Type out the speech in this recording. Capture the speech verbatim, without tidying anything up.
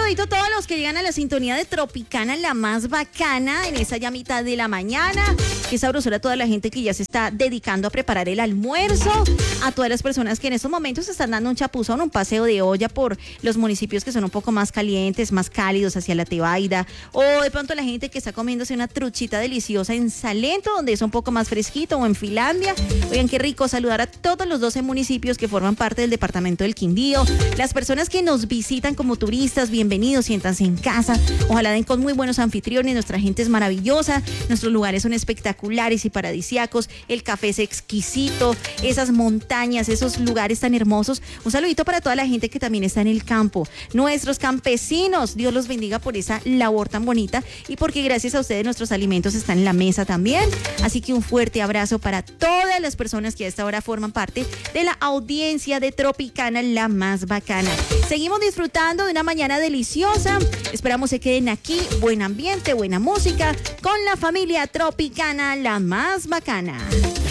saludito a todos los que llegan a la sintonía de Tropicana, la más bacana, en esa ya mitad de la mañana. Qué sabrosura a toda la gente que ya se está dedicando a preparar el almuerzo, a todas las personas que en estos momentos están dando un chapuzón, un paseo de olla por los municipios que son un poco más calientes, más cálidos hacia la Tebaida, o de pronto la gente que está comiéndose una truchita deliciosa en Salento, donde es un poco más fresquito, o en Finlandia. Oigan, qué rico saludar a todos los doce municipios que forman parte del departamento del Quindío, las personas que nos visitan como turistas, bienvenidos, siéntanse en casa, ojalá den con muy buenos anfitriones, nuestra gente es maravillosa, nuestros lugares son espectaculares y paradisíacos, el café es exquisito, esas montañas, esos lugares tan hermosos. Un saludito para toda la gente que también está en el campo, nuestros campesinos, Dios los bendiga por esa labor tan bonita y porque gracias a ustedes nuestros alimentos están en la mesa también, así que un fuerte abrazo para todas las personas que a esta hora forman parte de la audiencia de Tropicana, la más bacana. Seguimos disfrutando de una mañana deliciosa, esperamos se queden aquí, buen ambiente, buena música, con la familia Tropicana, la más bacana.